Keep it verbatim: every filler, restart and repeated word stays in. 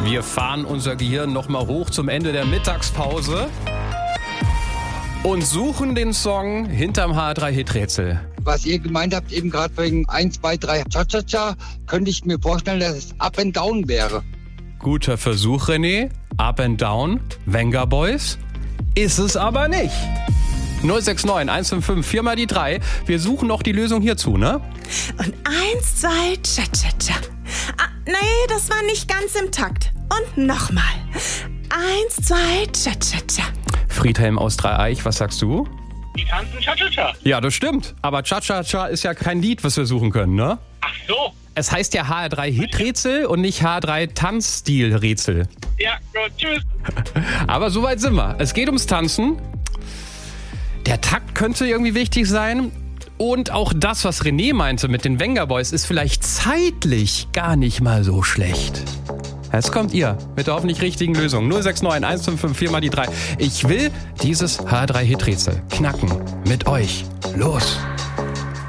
Wir fahren unser Gehirn nochmal hoch zum Ende der Mittagspause und suchen den Song hinterm H drei Hit-Rätsel. Was ihr gemeint habt, eben gerade wegen eins, zwei, drei Cha-Cha-Cha, könnte ich mir vorstellen, dass es Up and Down wäre. Guter Versuch, René. Up and Down, Venga Boys. Ist es aber nicht. null sechs neun eins fünf fünf vier mal die drei. Wir suchen noch die Lösung hierzu, ne? Und eins, zwei, Cha-Cha-Cha. Ah, nee, das war nicht ganz im Takt. Und nochmal. Eins, zwei, Cha-Cha-Cha. Friedhelm aus Dreieich, was sagst du? Die tanzen Cha-Cha-Cha. Ja, das stimmt. Aber Cha-Cha-Cha ist ja kein Lied, was wir suchen können, ne? Ach so. Es heißt ja H drei Hit-Rätsel und nicht H drei Tanzstil-Rätsel. Ja, gut, tschüss. Aber soweit sind wir. Es geht ums Tanzen. Der Takt könnte irgendwie wichtig sein. Und auch das, was René meinte mit den Venga Boys, ist vielleicht zeitlich gar nicht mal so schlecht. Jetzt kommt ihr mit der hoffentlich richtigen Lösung. null sechs neun eins fünf fünf vier mal die drei. Ich will dieses H drei Hit-Rätsel knacken mit euch. Los!